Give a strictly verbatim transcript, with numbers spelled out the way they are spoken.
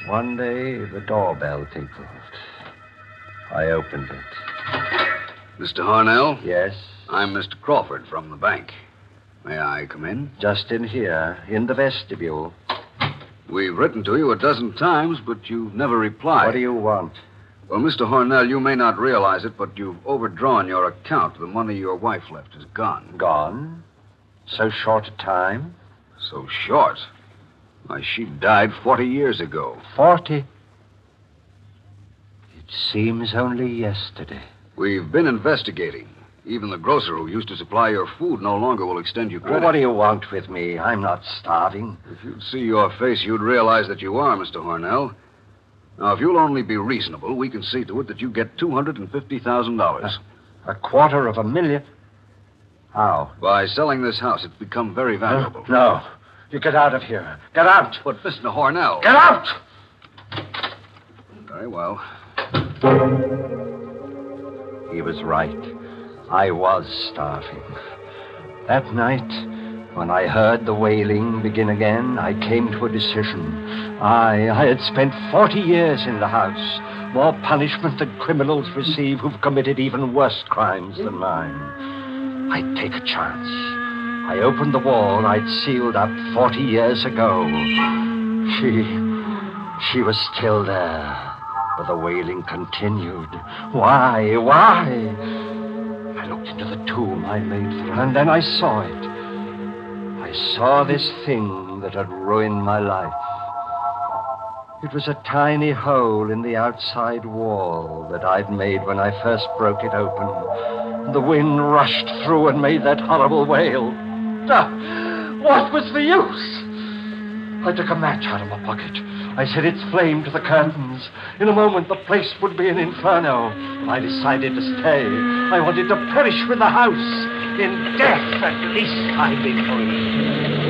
One day, the doorbell tinkled. I opened it. Mister Hornell? Yes? I'm Mister Crawford from the bank. May I come in? Just in here, in the vestibule. We've written to you a dozen times, but you've never replied. What do you want? Well, Mister Hornell, you may not realize it, but you've overdrawn your account. The money your wife left is gone. Gone? So short a time? So short? Why, she died forty years ago. Forty? It seems only yesterday. We've been investigating. Even the grocer who used to supply your food no longer will extend you credit. Well, what do you want with me? I'm not starving. If you'd see your face, you'd realize that you are, Mister Hornell. Now, if you'll only be reasonable, we can see to it that you get two hundred fifty thousand dollars. A, a quarter of a million? How? By selling this house, it's become very valuable. No. You get out of here. Get out. But, Mister Hornell... Get out! Very well. He was right. I was starving. That night, when I heard the wailing begin again, I came to a decision. I, I had spent forty years in the house. More punishment than criminals receive who've committed even worse crimes than mine. I'd take a chance. I opened the wall I'd sealed up forty years ago. She... she was still there, but the wailing continued. Why? Why? I looked into the tomb I made for her, and then I saw it. I saw this thing that had ruined my life. It was a tiny hole in the outside wall that I'd made when I first broke it open. The wind rushed through and made that horrible wail. Ah, what was the use? I took a match out of my pocket. I set its flame to the curtains. In a moment, the place would be an inferno. I decided to stay. I wanted to perish with the house. In death, at least, I'd be free.